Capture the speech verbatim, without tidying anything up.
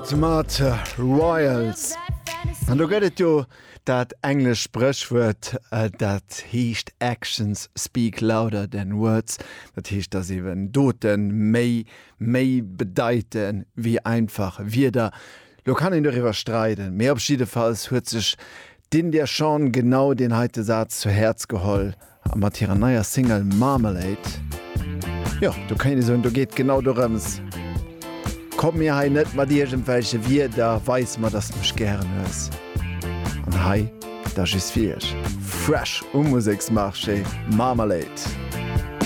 Out mat Royals. An du gëtt jo dat englisch Sprechwurt äh, dat hiecht Actions speak louder than words. Dat hiecht dat iwwen doten méi méi bedeiten wie einfach wieder. Lo kann ihn darüber streiten. Mehr abschiedefalls huet sich den der schon genau den heite Satz zu Herz geholl. Am mat ihrer neuer Single Marmalade. Ja, du kannst so, du geht genau darums. Komm mir hei net mat Dirgem welche wie, da weiss man, dass du mich gern hörst. Und hei, das ist fiersch. Fresh um Musiksmarché Marmalade.